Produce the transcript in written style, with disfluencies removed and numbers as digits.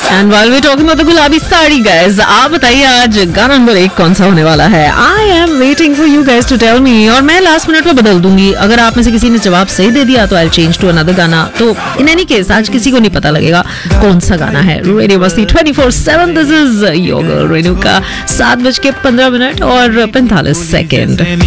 And while we're talking about the गुलाबी sari guys, आप बताइए आज गाना नंबर 1 कौन सा होने वाला है? I am waiting for you guys to tell me. और मैं लास्ट मिनट में बदल दूंगी. अगर आप में से किसी ने जवाब सही दे दिया तो I'll change to another गाना. तो in any case आज किसी को नहीं पता लगेगा कौन सा गाना है. रेडियो मस्ती 24/7. This is your girl Renuka. 7:15 और 45 सेकेंड.